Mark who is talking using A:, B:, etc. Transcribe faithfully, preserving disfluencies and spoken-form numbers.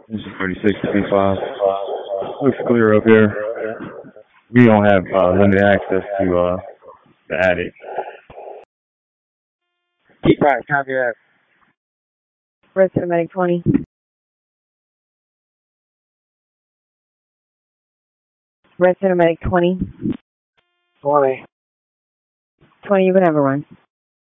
A: This is thirty-six fifty-five. Looks clear up here. We don't have uh, limited access to uh, the attic.
B: Keep right, copy that.
C: Red Cinematic twenty. Red Cinematic twenty.
B: twenty.
C: twenty, you can have a run.